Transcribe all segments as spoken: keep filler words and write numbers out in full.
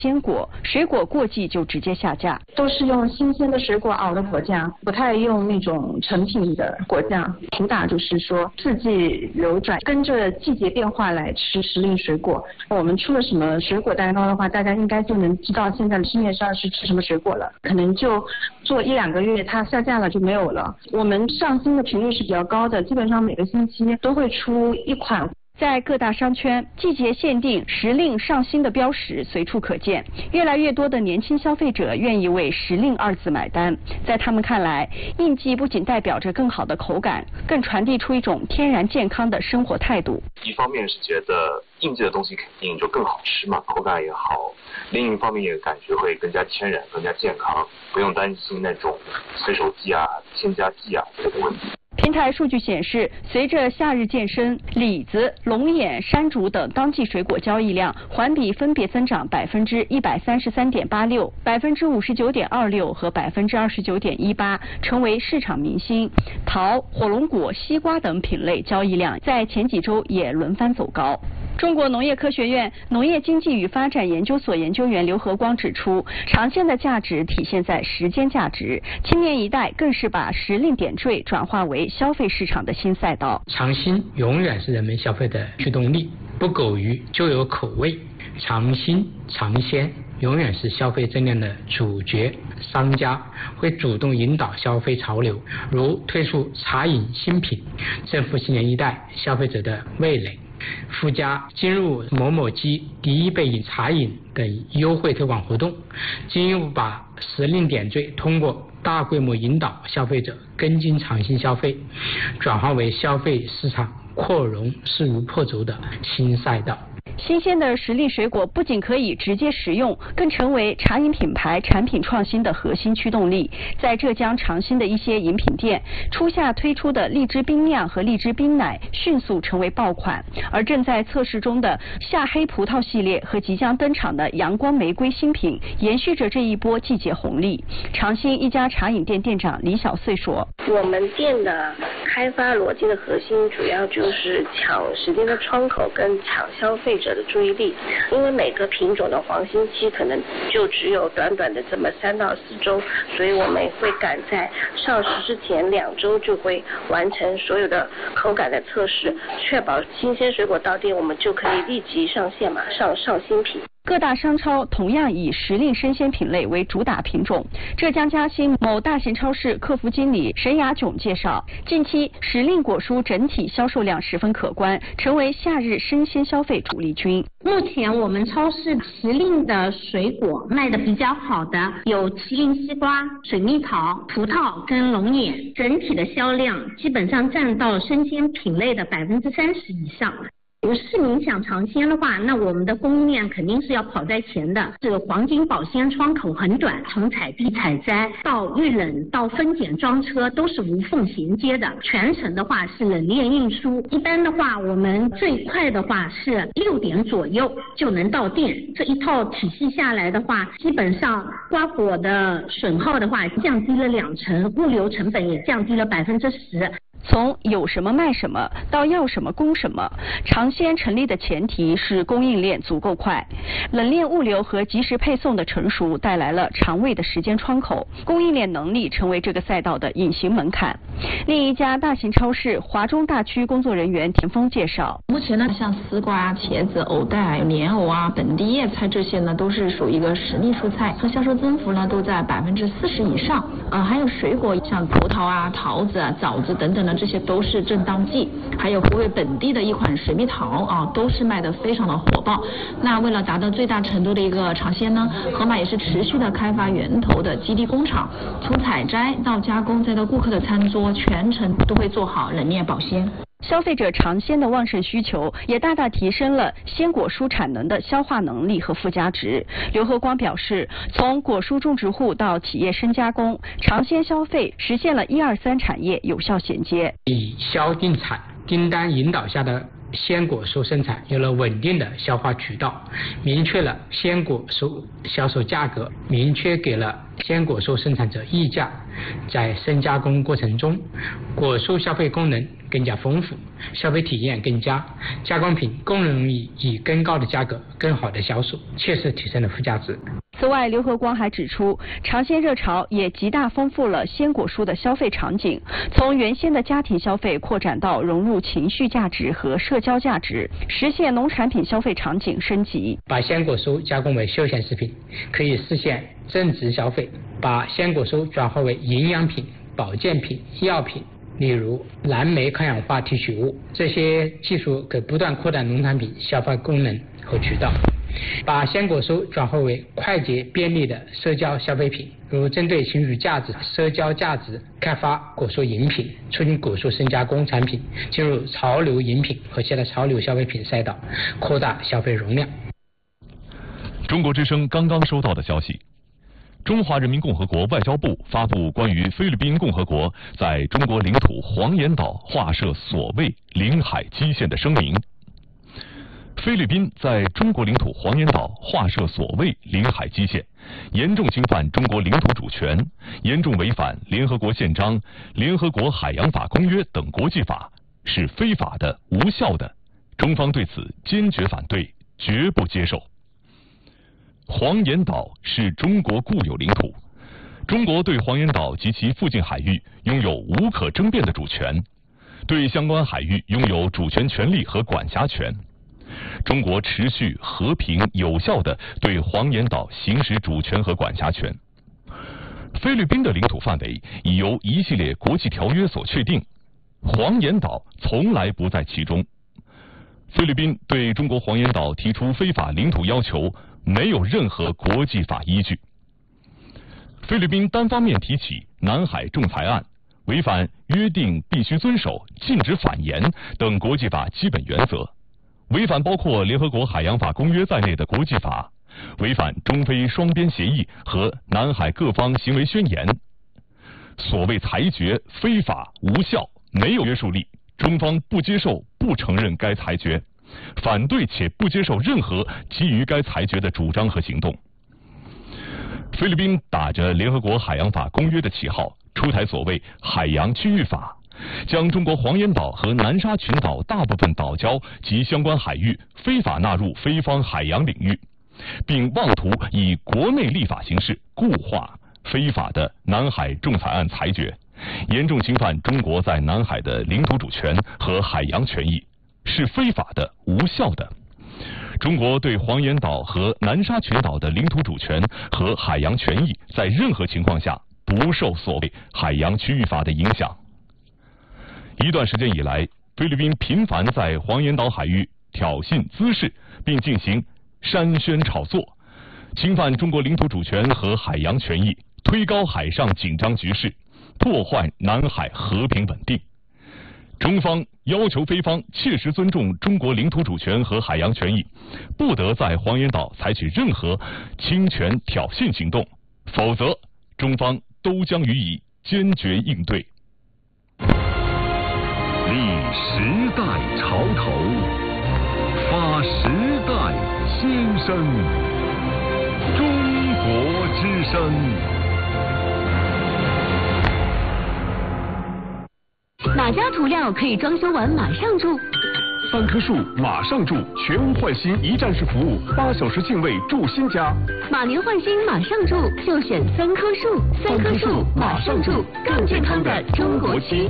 坚果、水果过季就直接下架， 都是用新鲜的水果熬的果酱，不太用那种成品的果酱。主打就是说四季流转，跟着季节变化来吃时令水果。我们出了什么水果蛋糕的话，大家应该就能知道现在市面上是吃什么水果了。可能就做一两个月，它下架了就没有了。我们上新的频率是比较高的，基本上每个星期都会出一款。 在各大商圈，季节限定、时令上新的标识随处可见，越来越多的年轻消费者愿意为时令二字买单。在他们看来，印记不仅代表着更好的口感，更传递出一种天然健康的生活态度。 一方面是觉得印记的东西肯定就更好吃嘛，口感也好；另一方面也感觉会更加天然、更加健康，不用担心那种催熟剂啊、添加剂啊这个问题。 平台数据显示，随着夏日健身，李子、龙眼、山竹等当季水果交易量环比分别增长百分之一百三十三点八六、百分之五十九点二六和百分之二十九点一八，成为市场明星。桃、火龙果、西瓜等品类交易量在前几周也轮番走高。中国农业科学院农业经济与发展研究所研究员刘和光指出，尝鲜的价值体现在时间价值，青年一代更是把时令点缀转化为消费市场的新赛道。 尝新永远是人们消费的驱动力，不苟于就有口味，尝新尝鲜永远是消费增量的主角。商家会主动引导消费潮流，如推出茶饮新品，征服青年一代消费者的味蕾。附加进入某某鸡第一杯饮茶饮等优惠推广活动，进一步把时令点缀通过大规模引导消费者跟进尝新消费，转化为消费市场扩容势如破竹的新赛道。 新鲜的时令水果不仅可以直接食用，更成为茶饮品牌产品创新的核心驱动力。在浙江长兴的一些饮品店，初夏推出的荔枝冰酿和荔枝冰奶迅速成为爆款，而正在测试中的夏黑葡萄系列和即将登场的阳光玫瑰新品，延续着这一波季节红利。长兴一家茶饮店店长李小穗说：“ 我们店的开发逻辑的核心主要就是抢时间的窗口跟抢消费者的注意力，因为每个品种的黄金期可能就只有短短的这么三到四周，所以我们会赶在上市之前两周就会完成所有的口感的测试，确保新鲜水果到店，我们就可以立即上线，马上上新品。” 各大商超同样以时令生鲜品类为主打品种。浙江嘉兴某大型超市客服经理沈雅炯介绍，近期时令果蔬整体销售量十分可观，成为夏日生鲜消费主力军。 目前我们超市时令的水果卖的比较好的有麒麟西瓜、水蜜桃、葡萄跟龙眼，整体的销量基本上占到生鲜品类的百分之三十以上。有市民想尝鲜的话，那我们的供应链肯定是要跑在前的。这个黄金保鲜窗口很短，从采地采摘到预冷到分拣装车都是无缝衔接的，全程的话是冷链运输。一般的话，我们最快的话是六点左右就能到店。这一套体系下来的话，基本上瓜果的损耗的话降低了两成，物流成本也降低了百分之十。 从有什么卖什么到要什么供什么，尝鲜成立的前提是供应链足够快，冷链物流和及时配送的成熟带来了长尾的时间窗口，供应链能力成为这个赛道的隐形门槛。另一家大型超市华中大区工作人员田峰介绍， 目前呢，像丝瓜、茄子、藕带、莲藕啊、本地叶菜这些呢，都是属于一个时令蔬菜，和销售增幅呢都在百分之四十以上。呃，还有水果，像葡萄啊、桃子啊、枣子等等的。这些都是正当季，还有湖北本地的一款水蜜桃啊，都是卖得非常的火爆。那为了达到最大程度的一个尝鲜呢，盒马也是持续的开发源头的基地工厂，从采摘到加工再到顾客的餐桌，全程都会做好冷链保鲜。 消费者尝鲜的旺盛需求，也大大提升了鲜果蔬产能的消化能力和附加值。刘和光表示，从果蔬种植户到企业深加工，尝鲜消费实现了一二三产业有效衔接。 以销定产、订单引导下的鲜果蔬生产有了稳定的消化渠道，明确了鲜果蔬销售价格，明确给了鲜果蔬生产者议价。在深加工过程中，果蔬消费功能更加丰富，消费体验更佳，加工品更容易以更高的价格更好的销售，切实提升了附加值。 此外，刘和光还指出，尝鲜热潮也极大丰富了鲜果蔬的消费场景，从原先的家庭消费扩展到融入情绪价值和社交价值，实现农产品消费场景升级。 把鲜果蔬加工为休闲食品，可以实现增值消费；把鲜果蔬转化为营养品、保健品、药品，例如蓝莓抗氧化提取物，这些技术可不断扩大农产品消费功能和渠道。把鲜果蔬转化为快捷便利的社交消费品，如针对情绪价值、社交价值开发果蔬饮品，促进果蔬深加工产品进入潮流饮品和其他潮流消费品赛道，扩大消费容量。 中国之声刚刚收到的消息，中华人民共和国外交部发布关于菲律宾共和国在中国领土黄岩岛划设所谓领海基线的声明。菲律宾在中国领土黄岩岛划设所谓领海基线，严重侵犯中国领土主权，严重违反联合国宪章、联合国海洋法公约等国际法，是非法的、无效的。中方对此坚决反对，绝不接受。黄岩岛是中国固有领土，中国对黄岩岛及其附近海域拥有无可争辩的主权，对相关海域拥有主权权利和管辖权。中国持续和平有效地对黄岩岛行使主权和管辖权。菲律宾的领土范围已由一系列国际条约所确定，黄岩岛从来不在其中。菲律宾对中国黄岩岛提出非法领土要求，没有任何国际法依据。菲律宾单方面提起南海仲裁案，违反约定必须遵守、禁止反言等国际法基本原则，违反包括联合国海洋法公约在内的国际法，违反中非双边协议和南海各方行为宣言。所谓裁决非法无效，没有约束力，中方不接受、不承认该裁决，反对且不接受任何基于该裁决的主张和行动。菲律宾打着联合国海洋法公约的旗号，出台所谓海洋区域法，将中国黄岩岛和南沙群岛大部分岛礁及相关海域非法纳入非方海洋领域，并妄图以国内立法形式固化非法的南海仲裁案裁决，严重侵犯中国在南海的领土主权和海洋权益，是非法的、无效的。中国对黄岩岛和南沙群岛的领土主权和海洋权益，在任何情况下不受所谓海洋区域法的影响。一段时间以来，菲律宾频繁在黄岩岛海域挑衅滋事，并进行煽宣炒作，侵犯中国领土主权和海洋权益，推高海上紧张局势，破坏南海和平稳定。中方要求菲方切实尊重中国领土主权和海洋权益，不得在黄岩岛采取任何侵权挑衅行动，否则中方都将予以坚决应对。 立时代潮头，发时代新声。中国之声。 哪家涂料可以装修完马上住？ 三棵树马上住，全屋换新一站式服务，八小时净位住新家。 马年换新马上住，就选三棵树。三棵树马上住，更健康的中国区。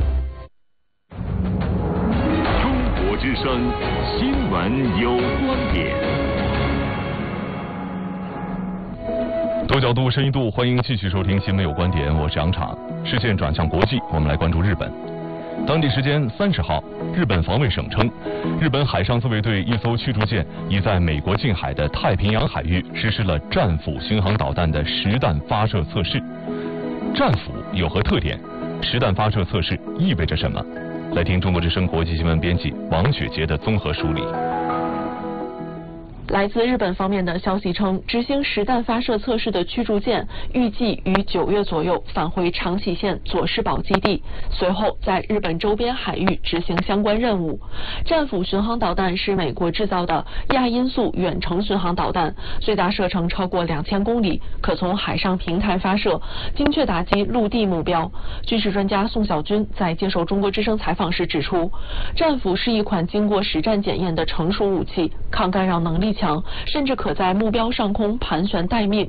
中国之声，新闻有观点。 多角度、深一度，欢迎继续收听新闻有观点，我是杨昶。视线转向国际，我们来关注日本。当地时间三十号，日本防卫省称，日本海上自卫队一艘驱逐舰已在美国近海的太平洋海域实施了战斧巡航导弹的实弹发射测试。战斧有何特点？实弹发射测试意味着什么？来听中国之声国际新闻编辑王雪杰的综合梳理。 来自日本方面的消息称，执行实弹发射测试的驱逐舰预计于九月左右返回长崎县佐世保基地，随后在日本周边海域执行相关任务。战斧巡航导弹是美国制造的亚音速远程巡航导弹，最大射程超过两千公里，可从海上平台发射，精确打击陆地目标。军事专家宋小军在接受中国之声采访时指出，战斧是一款经过实战检验的成熟武器，抗干扰能力强，甚至可在目标上空盘旋待命，